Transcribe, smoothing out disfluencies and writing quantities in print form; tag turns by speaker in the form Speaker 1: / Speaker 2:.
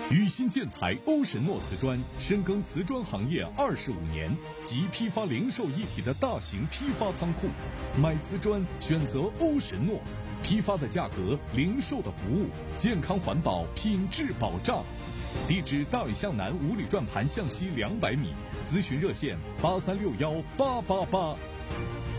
Speaker 1: 宇新建材欧神诺瓷砖深耕瓷砖行业25年，集批发零售一体的大型批发仓库。买瓷砖选择欧神诺，批发的价格，零售的服务，健康环保，品质保障。地址：大屿向南五里转盘向西200米，咨询热线83618888。